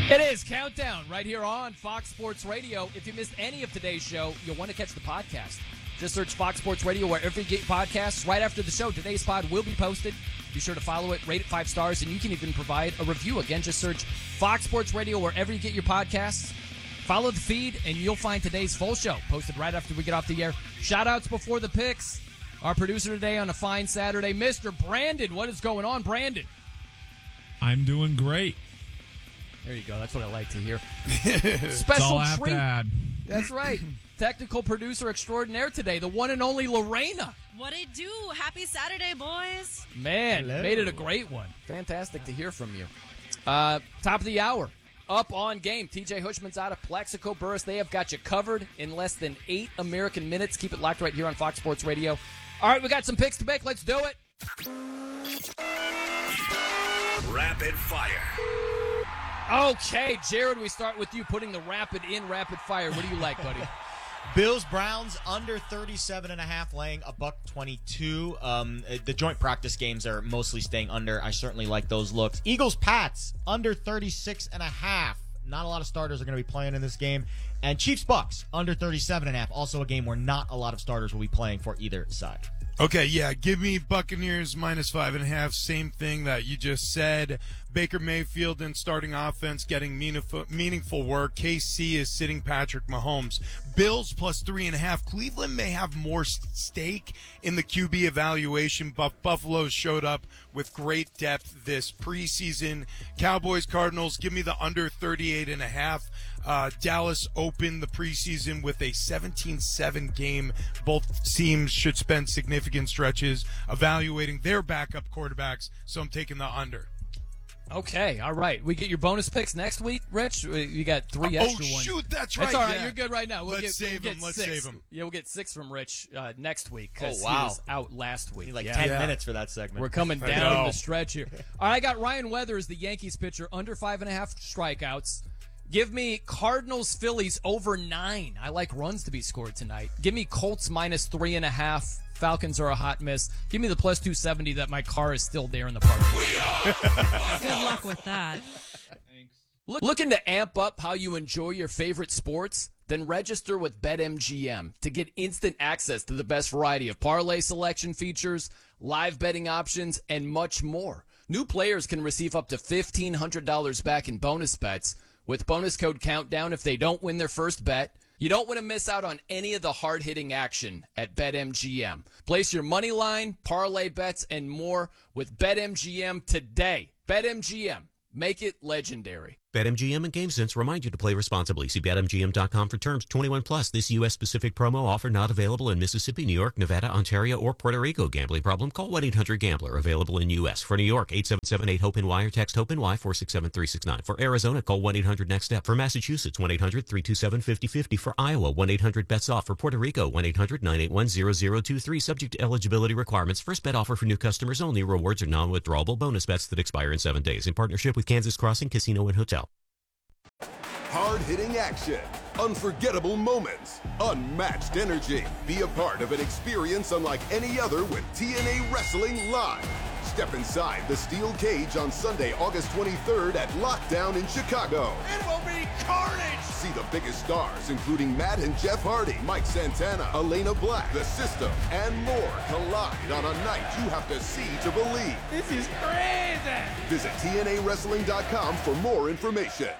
It is Countdown right here on Fox Sports Radio. If you missed any of today's show, you'll want to catch the podcast. Just search Fox Sports Radio wherever you get podcasts. Right after the show, today's pod will be posted. Be sure to follow it, rate it 5 stars, and you can even provide a review. Again, just search Fox Sports Radio wherever you get your podcasts. Follow the feed, and you'll find today's full show posted right after we get off the air. Shout-outs before the picks. Our producer today on a fine Saturday, Mr. Brandon. What is going on, Brandon? I'm doing great. There you go. That's what I like to hear. That's Special all I have treat. to add. That's right. Technical producer extraordinaire today, the one and only Lorena. What it do? Happy Saturday, boys. Man, made it a great one. Fantastic to hear from you. Top of the hour. Up on game. TJ Hushman's out of Plexico Burris. They have got you covered in less than 8 American minutes. Keep it locked right here on Fox Sports Radio. All right, we got some picks to make. Let's do it. Rapid fire. Okay, Jared, we start with you putting the rapid in rapid fire. What do you like, buddy? Bills Browns under 37.5, laying $1.22. The joint practice games are mostly staying under. I certainly like those looks. Eagles Pats under 36.5. Not a lot of starters are going to be playing in this game. And Chiefs Bucks under 37.5. Also a game where not a lot of starters will be playing for either side. Okay, yeah, give me Buccaneers minus 5.5. Same thing that you just said. Baker Mayfield in starting offense getting meaningful work. KC is sitting Patrick Mahomes. Bills plus 3.5. Cleveland may have more stake in the QB evaluation, but Buffalo showed up with great depth this preseason. Cowboys Cardinals, give me the under 38.5. Dallas opened the preseason with a 17-7 game. Both teams should spend significant stretches evaluating their backup quarterbacks, so I'm taking the under. Okay, all right. We get your bonus picks next week, Rich. You got 3 extra ones. Oh, shoot, that's right. That's all right. Yeah. You're good right now. Let's save them. Yeah, we'll get 6 from Rich next week. Oh, wow. He was out last week. Need 10 minutes for that segment. We're coming down the stretch here. All right, I got Ryan Weathers, the Yankees pitcher, under 5.5 strikeouts. Give me Cardinals, Phillies over 9. I like runs to be scored tonight. Give me Colts minus 3.5. Falcons are a hot miss. Give me the plus 270 that my car is still there in the parking lot. Good luck with that. Looking to amp up how you enjoy your favorite sports? Then register with BetMGM to get instant access to the best variety of parlay selection features, live betting options, and much more. New players can receive up to $1,500 back in bonus bets with bonus code Countdown if they don't win their first bet. You don't want to miss out on any of the hard-hitting action at BetMGM. Place your money line, parlay bets, and more with BetMGM today. BetMGM. Make it legendary. BetMGM and GameSense remind you to play responsibly. See BetMGM.com for terms. 21 plus. This U.S.-specific promo offer not available in Mississippi, New York, Nevada, Ontario, or Puerto Rico. Gambling problem? Call 1-800-GAMBLER. Available in U.S. For New York, 877-8-HOPE-NY or text HOPE-NY 467-369. For Arizona, call 1-800-NEXT-STEP. For Massachusetts, 1-800-327-5050. For Iowa, 1-800-BETS-OFF. For Puerto Rico, 1-800-981-0023. Subject to eligibility requirements. First bet offer for new customers only. Rewards are non-withdrawable bonus bets that expire in 7 days. In partnership with Kansas Crossing Casino and Hotel. Hard-hitting action, unforgettable moments, unmatched energy. Be a part of an experience unlike any other with TNA Wrestling Live. Step inside the steel cage on Sunday, August 23rd at Lockdown in Chicago. It will be carnage! See the biggest stars, including Matt and Jeff Hardy, Mike Santana, Elena Black, The System, and more collide on a night you have to see to believe. This is crazy! Visit TNAWrestling.com for more information.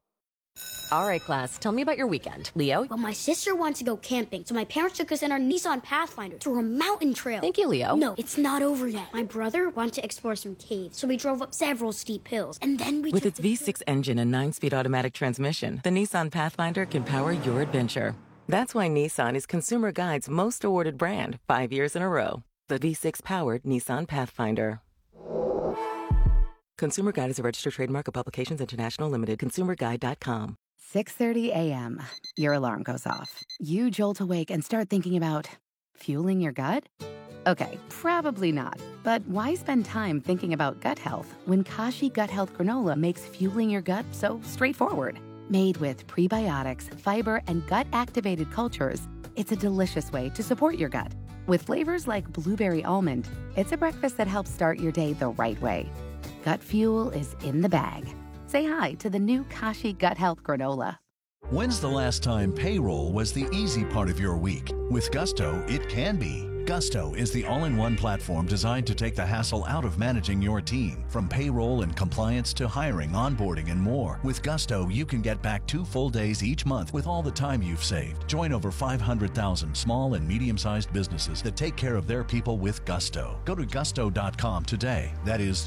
All right, class, tell me about your weekend. Leo? Well, my sister wanted to go camping, so my parents took us in our Nissan Pathfinder to a mountain trail. Thank you, Leo. No, it's not over yet. My brother wanted to explore some caves, so we drove up several steep hills, and then we With its V6 engine and 9-speed automatic transmission, the Nissan Pathfinder can power your adventure. That's why Nissan is Consumer Guide's most awarded brand 5 years in a row. The V6-powered Nissan Pathfinder. Consumer Guide is a registered trademark of Publications International Limited. ConsumerGuide.com. 6:30 a.m. Your alarm goes off. You jolt awake and start thinking about fueling your gut? Okay, probably not. But why spend time thinking about gut health when Kashi Gut Health Granola makes fueling your gut so straightforward? Made with prebiotics, fiber, and gut-activated cultures, it's a delicious way to support your gut. With flavors like blueberry almond, it's a breakfast that helps start your day the right way. Gut fuel is in the bag. Say hi to the new Kashi Gut Health Granola. When's the last time payroll was the easy part of your week? With Gusto, it can be. Gusto is the all-in-one platform designed to take the hassle out of managing your team. From payroll and compliance to hiring, onboarding, and more. With Gusto, you can get back 2 full days each month with all the time you've saved. Join over 500,000 small and medium-sized businesses that take care of their people with Gusto. Go to gusto.com today. That is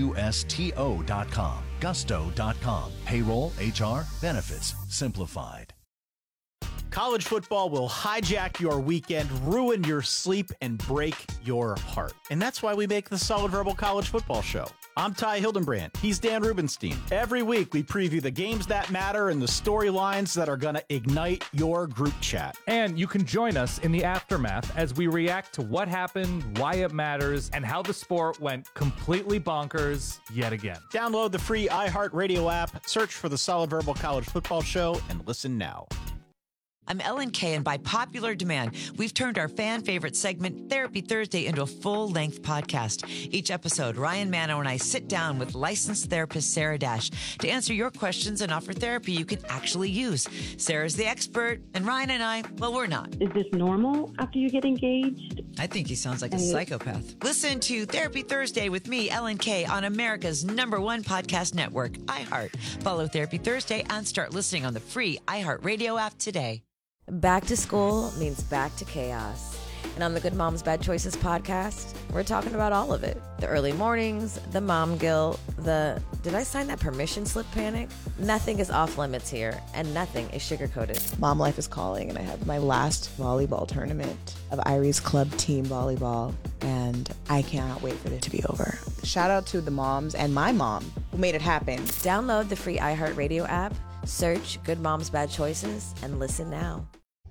GUSTO.com. Gusto.com. Payroll, HR, benefits, simplified. College football will hijack your weekend, ruin your sleep, and break your heart. And that's why we make the Solid Verbal College Football Show. I'm Ty Hildenbrand. He's Dan Rubenstein. Every week, we preview the games that matter and the storylines that are going to ignite your group chat. And you can join us in the aftermath as we react to what happened, why it matters, and how the sport went completely bonkers yet again. Download the free iHeartRadio app, search for the Solid Verbal College Football Show, and listen now. I'm Ellen Kay, and by popular demand, we've turned our fan-favorite segment, Therapy Thursday, into a full-length podcast. Each episode, Ryan Manno and I sit down with licensed therapist Sarah Dash to answer your questions and offer therapy you can actually use. Sarah's the expert, and Ryan and I, well, we're not. Is this normal after you get engaged? I think he sounds like a psychopath. Listen to Therapy Thursday with me, Ellen Kay, on America's #1 podcast network, iHeart. Follow Therapy Thursday and start listening on the free iHeartRadio app today. Back to school means back to chaos. And on the Good Moms Bad Choices podcast, we're talking about all of it. The early mornings, the mom guilt, the did I sign that permission slip panic? Nothing is off limits here, and nothing is sugar-coated. Mom life is calling, and I have my last volleyball tournament of Irie's Club team volleyball, and I cannot wait for it to be over. Shout out to the moms and my mom who made it happen. Download the free iHeartRadio app, search Good Moms Bad Choices, and listen now.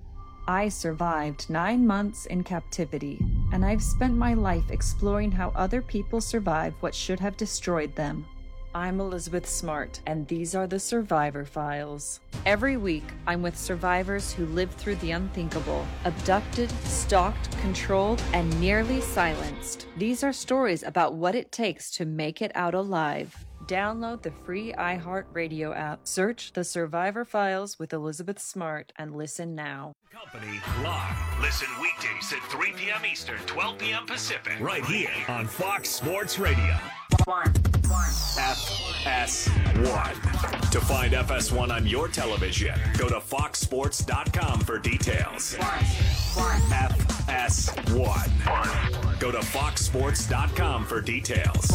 I survived 9 months in captivity, and I've spent my life exploring how other people survive what should have destroyed them. I'm Elizabeth Smart, and these are the Survivor Files. Every week, I'm with survivors who lived through the unthinkable, abducted, stalked, controlled, and nearly silenced. These are stories about what it takes to make it out alive. Download the free iHeartRadio app. Search The Survivor Files with Elizabeth Smart and listen now. Company live. Listen weekdays at 3 p.m. Eastern, 12 p.m. Pacific. Right here on Fox Sports Radio. FS1. To find FS1 on your television, go to foxsports.com for details. FS1. Go to foxsports.com for details.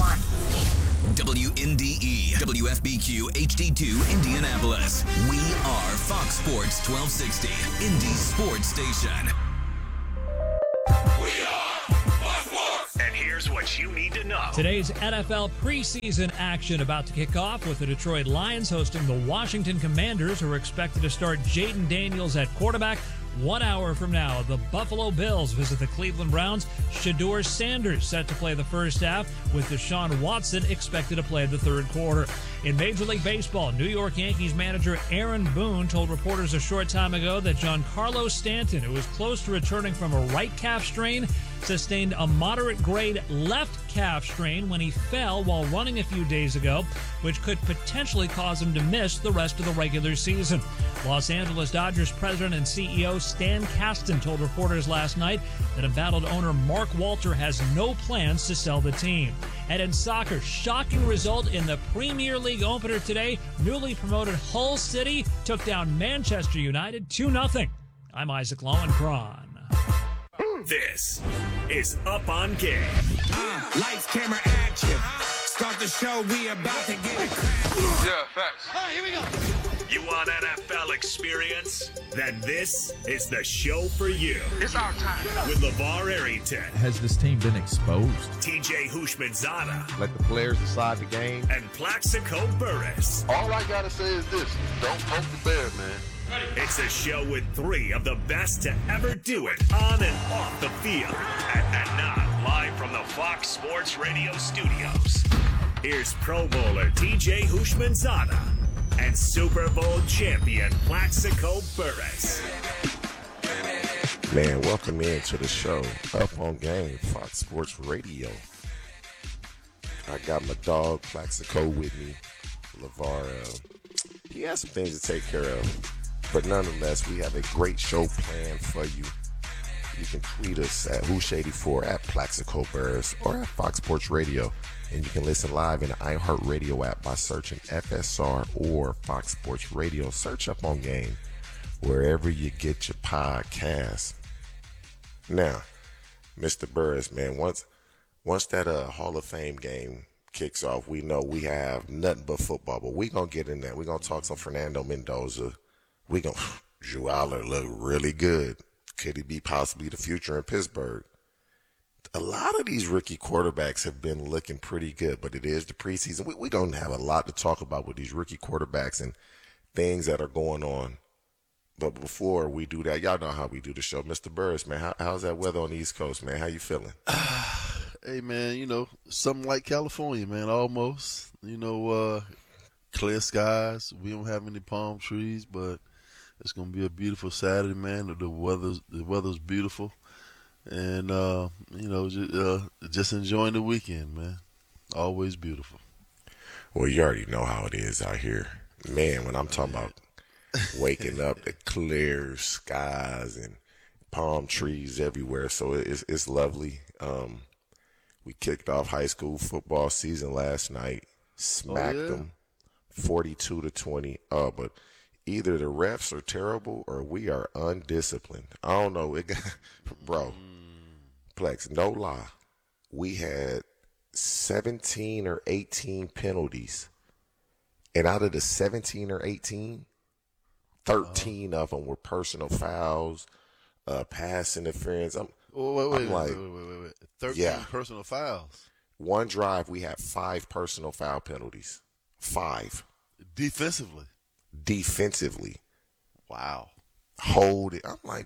WNDE, WFBQ, HD2, Indianapolis. We are Fox Sports 1260, Indy Sports Station. We are Fox Sports. And here's what you need to know. Today's NFL preseason action about to kick off with the Detroit Lions hosting the Washington Commanders, who are expected to start Jaden Daniels at quarterback. 1 hour from now, the Buffalo Bills visit the Cleveland Browns. Shedeur Sanders set to play the first half, with Deshaun Watson expected to play the third quarter. In Major League Baseball, New York Yankees manager Aaron Boone told reporters a short time ago that Giancarlo Stanton, who was close to returning from a right calf strain, sustained a moderate-grade left calf strain when he fell while running a few days ago, which could potentially cause him to miss the rest of the regular season. Los Angeles Dodgers president and CEO Stan Kasten told reporters last night that embattled owner Mark Walter has no plans to sell the team. And in soccer, shocking result in the Premier League opener today. Newly promoted Hull City took down Manchester United 2-0. I'm Isaac Lowenkron. This is Up on Game. Lights, camera, action. Start the show, we about to get it cracking. Yeah, facts. All right, here we go. You want NFL experience? Then this is the show for you. It's our time. With LeVar Arrington. Has this team been exposed? TJ Houshmandzadeh. Let the players decide the game. And Plaxico Burress. All I gotta say is this: don't poke the bear, man. It's a show with 3 of the best to ever do it on and off the field. And now, live from the Fox Sports Radio studios, here's Pro Bowler TJ Houshmandzadeh and Super Bowl champion Plaxico Burress. Man, welcome into the show, Up on Game, Fox Sports Radio. I got my dog Plaxico with me. LeVar, he has some things to take care of. But nonetheless, we have a great show planned for you. You can tweet us at Whoshady4, at Plaxico Bears, or at Fox Sports Radio. And you can listen live in the iHeartRadio app by searching FSR or Fox Sports Radio. Search Up on Game wherever you get your podcasts. Now, Mr. Burris, man, once that Hall of Fame game kicks off, we know we have nothing but football. But we're going to get in there. We're going to talk some Fernando Mendoza. Drew Aller look really good. Could he be possibly the future in Pittsburgh? A lot of these rookie quarterbacks have been looking pretty good, but it is the preseason. We're going to have a lot to talk about with these rookie quarterbacks and things that are going on. But before we do that, y'all know how we do the show. Mr. Burris, man, how's that weather on the East Coast, man? How you feeling? Hey, man, something like California, man, almost. Clear skies. We don't have any palm trees, but it's going to be a beautiful Saturday, man. The weather's beautiful. And, just enjoying the weekend, man. Always beautiful. Well, you already know how it is out here. Man, when I'm talking about waking up to clear skies and palm trees everywhere, so it's lovely. We kicked off high school football season last night, smacked them 42-20. But either the refs are terrible or we are undisciplined. I don't know. Bro, Plex, no lie. We had 17 or 18 penalties. And out of the 17 or 18, 13 of them were personal fouls, pass interference. Wait. 13 personal fouls. One drive, we had 5 personal foul penalties. 5. Defensively. Wow. Hold it. I'm like,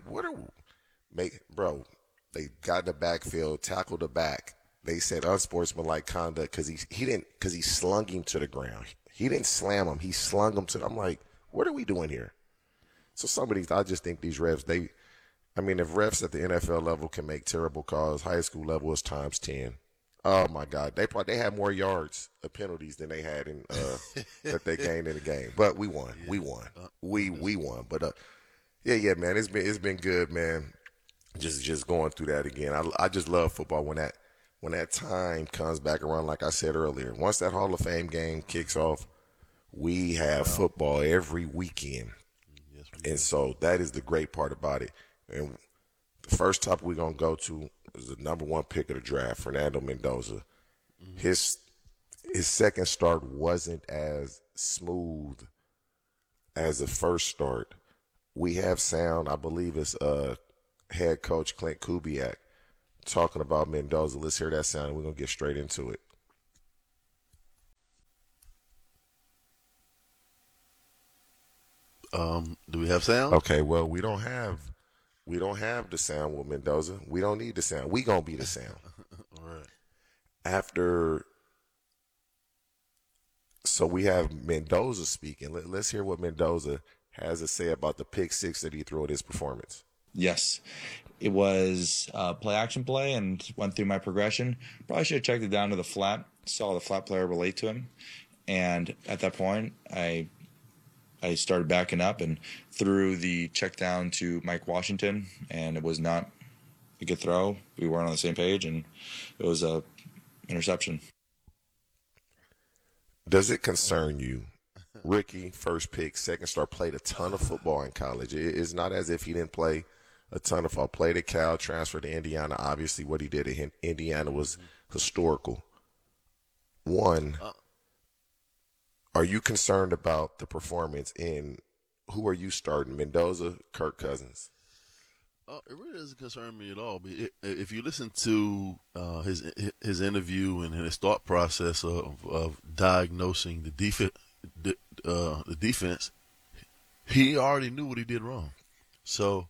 they got in the backfield, tackled the back. They said unsportsmanlike conduct because he slung him to the ground. He didn't slam him. He slung him to. I'm like, what are we doing here? So some of these, I just think these refs, if refs at the NFL level can make terrible calls, high school level is times 10. Oh my God, they had more yards of penalties than they had in that they gained in the game. But we won. We won. We won. But yeah, man, it's been good, man. Just going through that again. I just love football when that time comes back around. Like I said earlier, once that Hall of Fame game kicks off, we have football every weekend. And so that is the great part about it. And the first topic we're going to go to is the number 1 pick of the draft, Fernando Mendoza. Mm-hmm. His second start wasn't as smooth as the first start. We have sound, I believe it's head coach Clint Kubiak talking about Mendoza. Let's hear that sound, and we're going to get straight into it. Do we have sound? Okay, well, we don't have the sound with Mendoza. We don't need the sound. We gonna be the sound. All right. So we have Mendoza speaking. Let's hear what Mendoza has to say about the pick 6 that he threw at his performance. Yes, it was play action play and went through my progression. Probably should have checked it down to the flat. Saw the flat player relate to him, and at that point, I started backing up and threw the check down to Mike Washington, and it was not a good throw. We weren't on the same page, and it was a interception. Does it concern you? Ricky, first pick, second star, played a ton of football in college. It's not as if he didn't play a ton of football. Played at Cal, transferred to Indiana. Obviously, what he did at Indiana was historical. One, are you concerned about the performance, and who are you starting, Mendoza, Kirk Cousins? It really doesn't concern me at all. If you listen to his interview and his thought process of diagnosing the defense, he already knew what he did wrong. So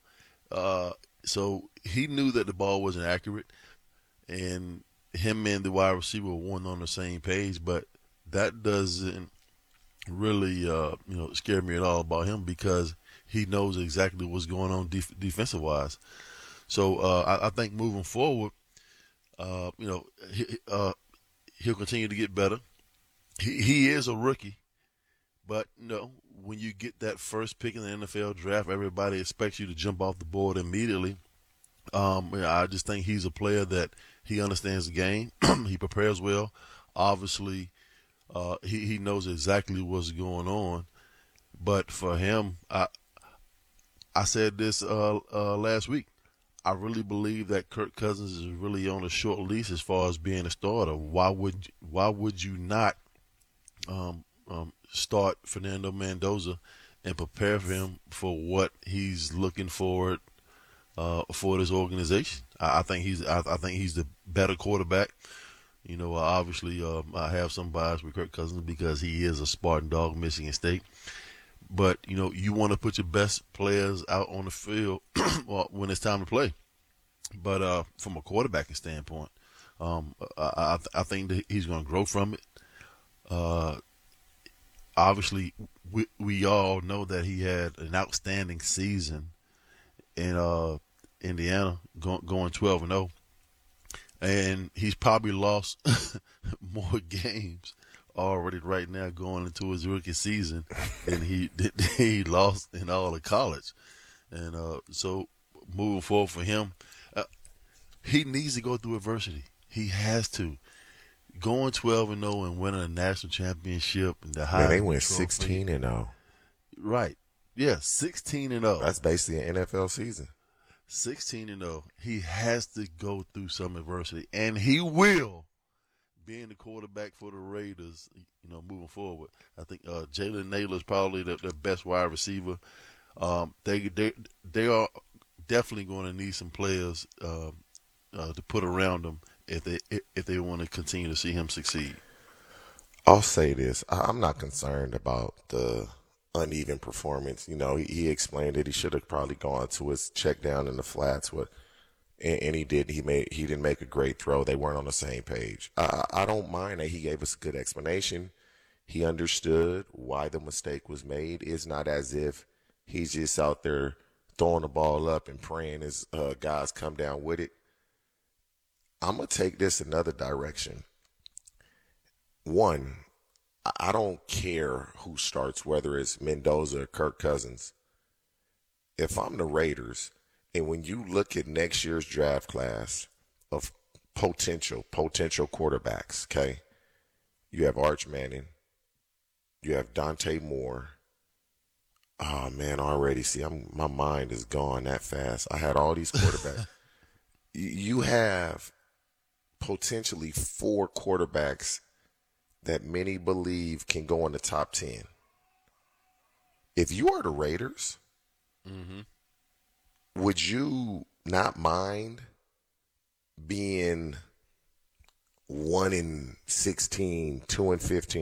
he knew that the ball wasn't accurate, and him and the wide receiver weren't on the same page. But that doesn't really scare me at all about him, because he knows exactly what's going on defensive wise. So I think moving forward, he'll continue to get better. He is a rookie, But, no, when you get that first pick in the NFL draft, everybody expects you to jump off the board immediately. I just think he's a player that he understands the game. He prepares well. Obviously, he knows exactly what's going on. But for him, I said this last week. I really believe that Kirk Cousins is really on a short leash as far as being a starter. Why would you not start Fernando Mendoza and prepare for him for what he's looking for this organization? I think he's the better quarterback. You know, obviously, I have some bias with Kirk Cousins because he is a Spartan dog, Michigan State. But, you know, you want to put your best players out on the field when it's time to play. But from a quarterbacking standpoint, I think that he's going to grow from it. Obviously, we all know that he had an outstanding season in Indiana, going 12-0. And he's probably lost more games already right now going into his rookie season than he lost in all of college. And so moving forward for him, he needs to go through adversity. He has to. Going 12-0 and winning a national championship and the Man, they went 16-0. Right. Yeah, 16-0. That's basically an NFL season. 16-0. He has to go through some adversity, and he will. Being the quarterback for the Raiders, you know, moving forward, I think Jalen Naylor is probably the best wide receiver. They are definitely going to need some players to put around him if they want to continue to see him succeed. I'll say this: I'm not concerned about the uneven performance. You know, he explained it. He should have probably gone to his check down in the flats and he did. He didn't make a great throw. They weren't on the same page. I don't mind that he gave us a good explanation. He understood why the mistake was made. It's not as if he's just out there throwing the ball up and praying his guys come down with it. I'm going to take this another direction. One, I don't care who starts, whether it's Mendoza or Kirk Cousins. If I'm the Raiders, and when you look at next year's draft class of potential quarterbacks, okay, you have Arch Manning, you have Dante Moore. Oh, man, already, my mind is gone that fast. I had all these quarterbacks. You have potentially 4 quarterbacks that many believe can go in the top 10. If you are the Raiders, would you not mind being 1-16, 2-15?